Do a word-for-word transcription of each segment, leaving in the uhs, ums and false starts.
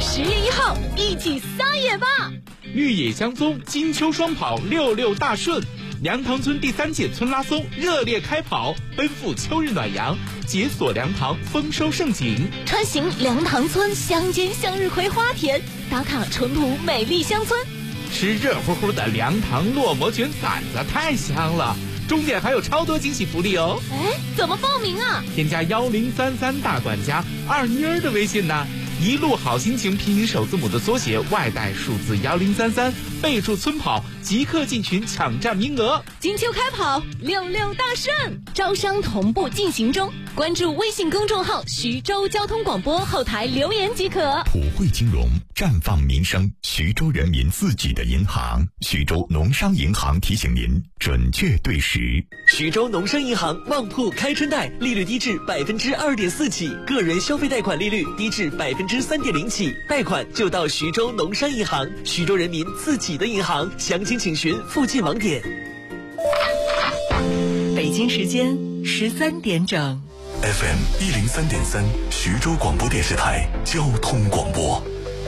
十月一号一起撒野吧！ 绿野相踪，金秋双跑，六六大顺。梁塘村第三届村拉松热烈开跑，奔赴秋日暖阳，解锁梁塘丰收盛景。 穿行梁塘村乡间向日葵花田，打卡淳朴美丽乡村。 吃热乎乎的梁塘烙馍卷馓子，太香了！终点还有超多惊喜福利哦！ 哎，怎么报名啊？ 添加幺零三三大管家二妮儿的微信呢？一路好心情拼音首字母的缩写，外带数字幺零三三，备注村跑，即刻进群抢占名额。 金秋开跑，六六大顺，招商同步进行中。关注微信公众号徐州交通广播后台留言即可。 普惠金融，绽放民生，徐州人民自己的银行。徐州农商银行提醒您准确对时。 徐州农商银行旺铺开春贷利率低至百分之二点四起，个人消费贷款利率低至百分之三点零起，贷款就到徐州农商银行，徐州人民自己的银行。详情请询附近网点。 北京时间十三点整。 F M 一零三点三，徐州广播电视台交通广播。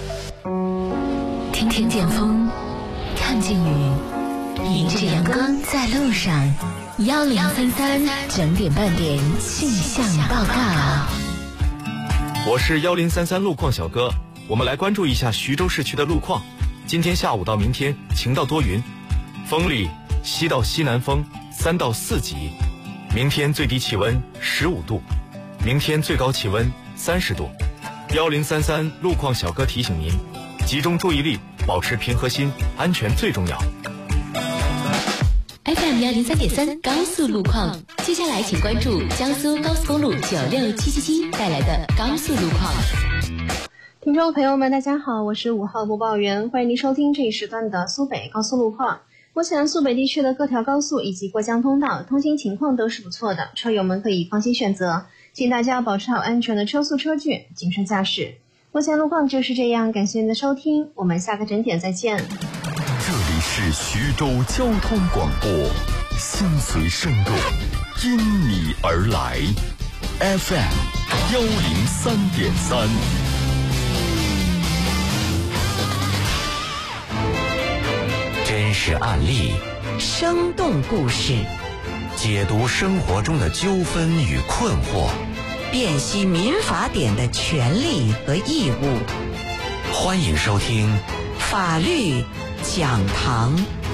听听见风，看见雨，迎着阳光在路上。幺零三三整点半点气象报告。 我是幺零三三路况小哥，我们来关注一下徐州市区的路况。今天下午到明天晴到多云，风力西到西南风三到四级。明天最低气温十五度，明天最高气温三十度。幺零三三路况小哥提醒您，集中注意力，保持平和心，安全最重要。 F M 幺零三点三高速路况，接下来请关注江苏高速公路九六七七七带来的高速路况。 听众朋友们，大家好，我是五号播报员，欢迎您收听这一时段的苏北高速路况。目前苏北地区的各条高速以及过江通道通行情况都是不错的，车友们可以放心选择，请大家保持好安全的车速车距，谨慎驾驶。目前路况就是这样，感谢您的收听，我们下个整点再见。 这里是徐州交通广播，心随声动，因你而来 F M 幺零三点三。 真实案例， 生动故事， 解读生活中的纠纷与困惑， 辨析民法典的权利和义务。 欢迎收听法律讲堂。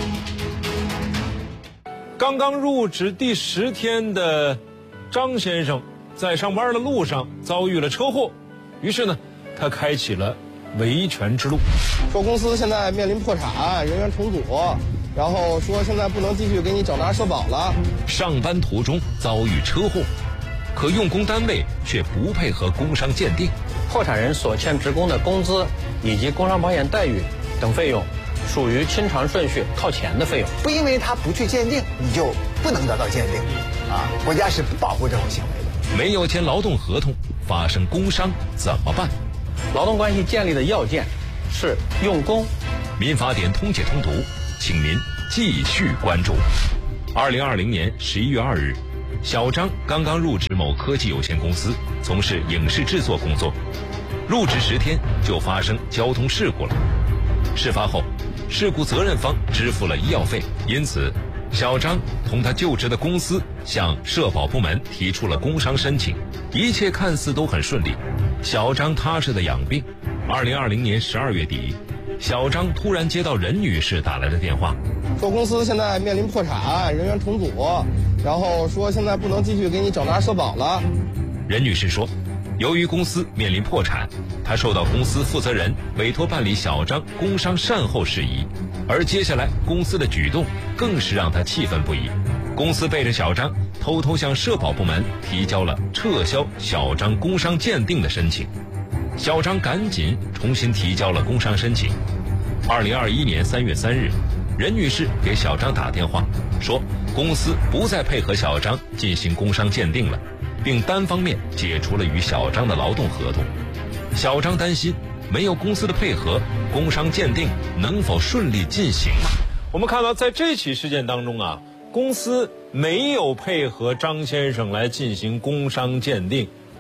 刚刚入职第十天的张先生在上班的路上遭遇了车祸，于是呢他开启了维权之路， 说公司现在面临破产，人员重组，然后说现在不能继续给你缴纳社保了。 上班途中遭遇车祸，可用工单位却不配合工伤鉴定， 破产人所欠职工的工资以及工伤保险待遇等费用属于清偿顺序靠前的费用， 不因为他不去鉴定你就不能得到鉴定啊！国家是不保护这种行为的。 没有签劳动合同，发生工伤怎么办？ 劳动关系建立的要件是用工。 民法典通解通读，请您继续关注。二零二零年十一月二日，小张刚刚入职某科技有限公司，从事影视制作工作。入职十天就发生交通事故了。事发后，事故责任方支付了医药费，因此小张同他就职的公司向社保部门提出了工伤申请，一切看似都很顺利。小张踏实的养病。二零二零年十二月底，小张突然接到任女士打来的电话， 说公司现在面临破产，人员重组，然后说现在不能继续给你缴纳社保了。 任女士说，由于公司面临破产，她受到公司负责人委托办理小张工伤善后事宜，而接下来公司的举动更是让她气愤不已。公司背着小张偷偷向社保部门提交了撤销小张工伤鉴定的申请，小张赶紧重新提交了工伤申请。二零二一年三月三日，任女士给小张打电话说，公司不再配合小张进行工伤鉴定了，并单方面解除了与小张的劳动合同。小张担心没有公司的配合，工伤鉴定能否顺利进行？ 我们看到在这起事件当中啊，公司没有配合张先生来进行工伤鉴定，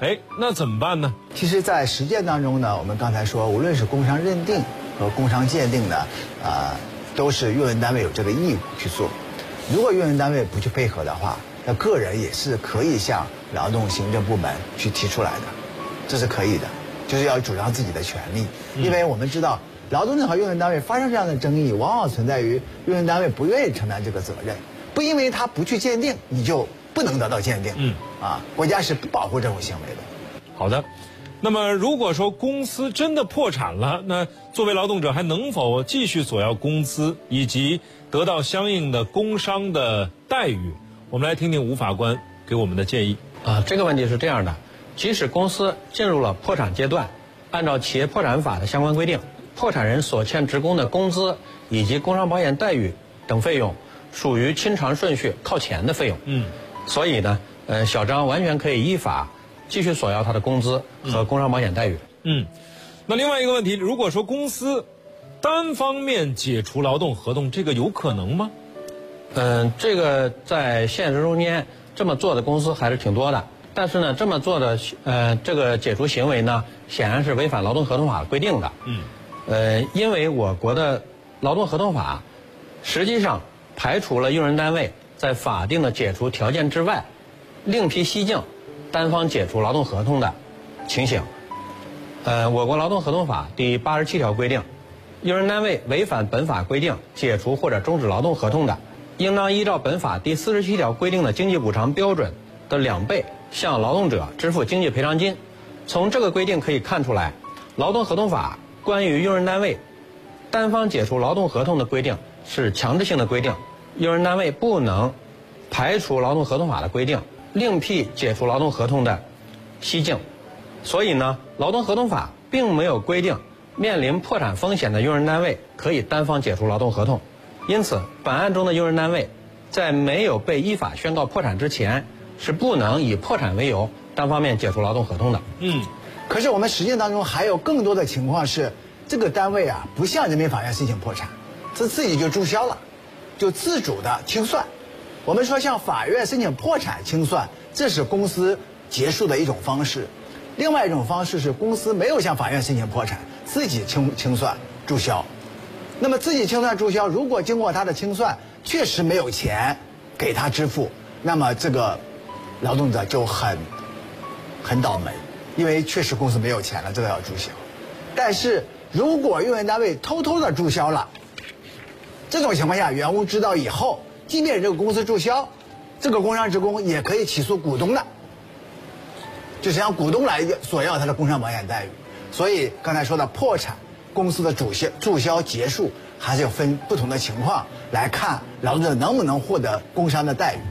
哎，那怎么办呢？ 其实，在实践当中呢，我们刚才说，无论是工伤认定和工伤鉴定呢，啊、呃，都是用人单位有这个义务去做。如果用人单位不去配合的话，那个人也是可以向劳动行政部门去提出来的，这是可以的，就是要主张自己的权利。因为我们知道，劳动者和用人单位发生这样的争议，往往存在于用人单位不愿意承担这个责任，不因为他不去鉴定，你就不能得到鉴定。嗯，啊，国家是不保护这种行为的。 好的，那么如果说公司真的破产了，那作为劳动者还能否继续索要工资以及得到相应的工伤的待遇？我们来听听吴法官给我们的建议。 啊，这个问题是这样的，即使公司进入了破产阶段，按照企业破产法的相关规定，破产人所欠职工的工资以及工伤保险待遇等费用，属于清偿顺序靠前的费用。嗯，所以呢，呃，小张完全可以依法继续索要他的工资和工伤保险待遇。 嗯，那另外一个问题，如果说公司单方面解除劳动合同，这个有可能吗？ 嗯，这个在现实中间这么做的公司还是挺多的，但是呢，这么做的呃这个解除行为呢，显然是违反劳动合同法规定的。嗯，呃，因为我国的劳动合同法实际上排除了用人单位在法定的解除条件之外，另辟蹊径，单方解除劳动合同的情形。呃，我国劳动合同法第八十七条规定，用人单位违反本法规定解除或者终止劳动合同的，应当依照本法第四十七条规定的经济补偿标准的两倍向劳动者支付经济赔偿金。从这个规定可以看出来，劳动合同法关于用人单位单方解除劳动合同的规定是强制性的规定，用人单位不能排除劳动合同法的规定，另辟解除劳动合同的蹊径。所以呢，劳动合同法并没有规定面临破产风险的用人单位可以单方解除劳动合同。因此，本案中的用人单位在没有被依法宣告破产之前，是不能以破产为由单方面解除劳动合同的。 嗯，可是我们实践当中还有更多的情况是，这个单位啊不向人民法院申请破产，这自己就注销了，就自主的清算。我们说向法院申请破产清算，这是公司结束的一种方式。另外一种方式是公司没有向法院申请破产，自己清清算注销。那么自己清算注销，如果经过他的清算确实没有钱给他支付，那么这个劳动者就很很倒霉，因为确实公司没有钱了，这个要注销。但是如果用人单位偷偷的注销了，这种情况下员工知道以后，即便这个公司注销，这个工伤职工也可以起诉股东的，就是让股东来索要他的工伤保险待遇。所以刚才说的破产公司的注销注销结束，还是要分不同的情况来看劳动者能不能获得工伤的待遇。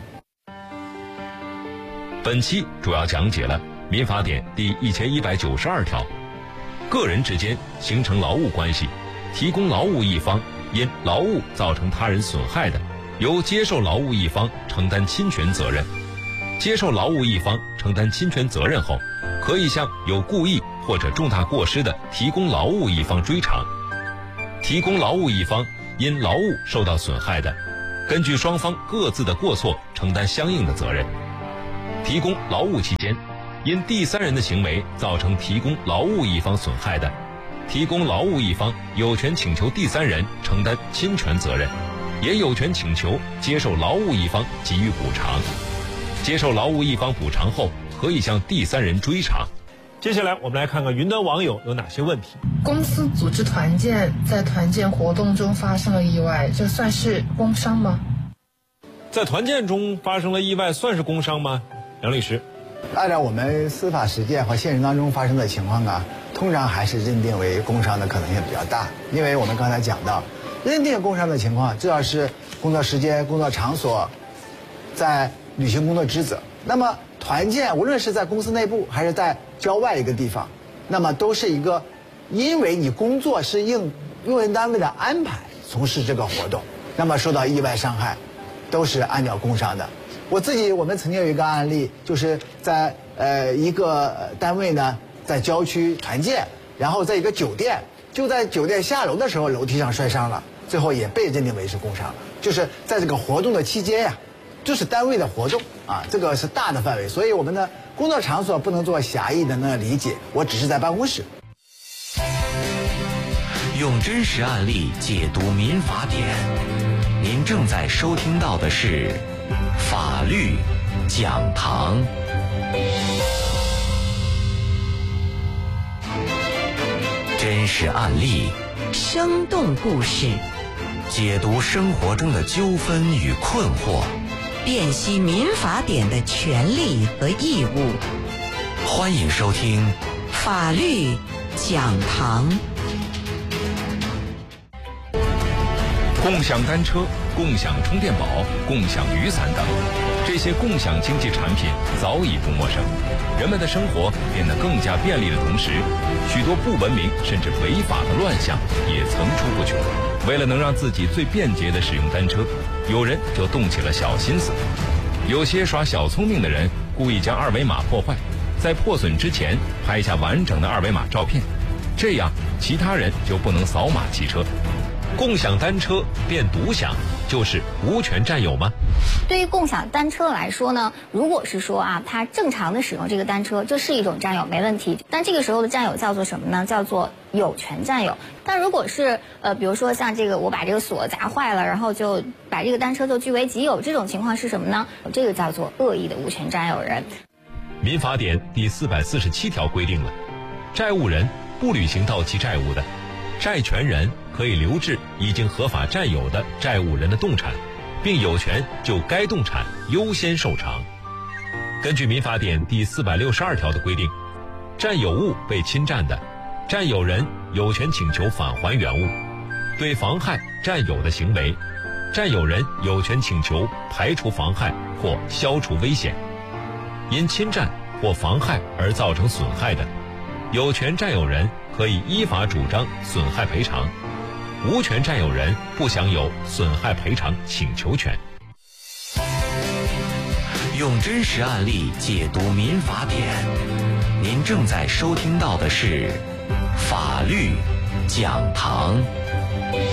本期主要讲解了民法典第一千一百九十二条，个人之间形成劳务关系，提供劳务一方因劳务造成他人损害的，由接受劳务一方承担侵权责任。接受劳务一方承担侵权责任后，可以向有故意或者重大过失的提供劳务一方追偿。提供劳务一方因劳务受到损害的，根据双方各自的过错承担相应的责任。提供劳务期间，因第三人的行为造成提供劳务一方损害的，提供劳务一方有权请求第三人承担侵权责任，也有权请求接受劳务一方给予补偿。接受劳务一方补偿后，可以向第三人追偿。 接下来我们来看看云端网友有哪些问题。 公司组织团建，在团建活动中发生了意外，这算是工伤吗？ 在团建中发生了意外算是工伤吗？梁律师， 按照我们司法实践和现实当中发生的情况啊，通常还是认定为工伤的可能性比较大。因为我们刚才讲到，认定工伤的情况，至少是工作时间、工作场所在履行工作职责。那么团建无论是在公司内部还是在郊外一个地方，那么都是一个因为你工作是应用人单位的安排从事这个活动，那么受到意外伤害都是按照工伤的。我自己我们曾经有一个案例，就是在呃一个单位呢在郊区团建，然后在一个酒店，就在酒店下楼的时候楼梯上摔伤了，最后也被认定为是工伤了。就是在这个活动的期间呀、啊，这是单位的活动啊，这个是大的范围，所以我们呢工作场所不能做狭义的那理解，我只是在办公室。 用真实案例解读民法典，您正在收听到的是法律讲堂。真实案例， 生动故事， 解读生活中的纠纷与困惑， 辨析民法典的权利和义务。 欢迎收听法律讲堂。 共享单车、共享充电宝、共享雨伞等，这些共享经济产品早已不陌生。人们的生活变得更加便利的同时，许多不文明甚至违法的乱象也层出不穷。为了能让自己最便捷地使用单车，有人就动起了小心思。有些耍小聪明的人故意将二维码破坏，在破损之前拍下完整的二维码照片，这样其他人就不能扫码骑车。共享单车变独享，就是无权占有吗？ 对于共享单车来说呢，如果是说啊，他正常的使用这个单车，这是一种占有，没问题。但这个时候的占有叫做什么呢？叫做有权占有。但如果是呃，比如说像这个我把这个锁砸坏了，然后就把这个单车就据为己有，这种情况是什么呢？这个叫做恶意的无权占有人。 民法典第四百四十七条规定了，债务人不履行到期债务的，债权人可以留置已经合法占有的债务人的动产，并有权就该动产优先受偿。根据民法典第四百六十二条的规定，占有物被侵占的，占有人有权请求返还原物；对妨害占有的行为，占有人有权请求排除妨害或消除危险。因侵占或妨害而造成损害的，有权占有人可以依法主张损害赔偿，无权占有人不享有损害赔偿请求权。 用真实案例解读民法典，您正在收听到的是法律讲堂。